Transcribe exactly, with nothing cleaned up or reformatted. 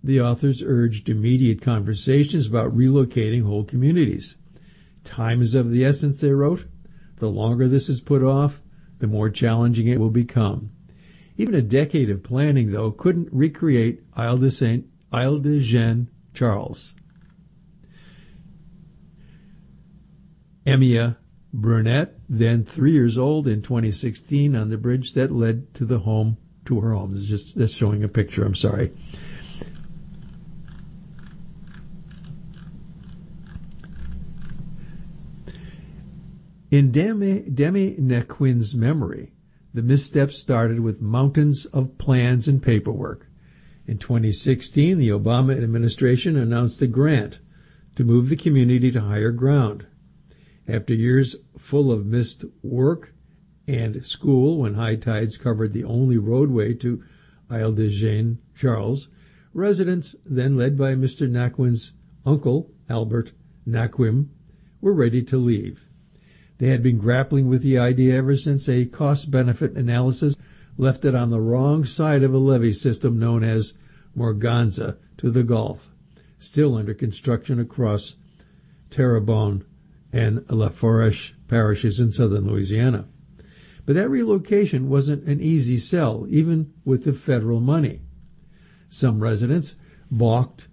The authors urged immediate conversations about relocating whole communities. Time is of the essence, they wrote. The longer this is put off, the more challenging it will become. Even a decade of planning, though, couldn't recreate Isle de Saint, Isle de Jean Charles. Emia Burnett, then three years old in twenty sixteen, on the bridge that led to the home to her home. This is just, just showing a picture, I'm sorry. In Demi, Demi Nequin's memory, the missteps started with mountains of plans and paperwork. In twenty sixteen, the Obama administration announced a grant to move the community to higher ground. After years full of missed work and school, when high tides covered the only roadway to Isle de Jean Charles, residents, then led by Mister Naquin's uncle, Albert Naquim, were ready to leave. They had been grappling with the idea ever since a cost-benefit analysis left it on the wrong side of a levee system known as Morganza to the Gulf, still under construction across Terrebonne and La Fourche parishes in southern Louisiana. But that relocation wasn't an easy sell, even with the federal money. Some residents balked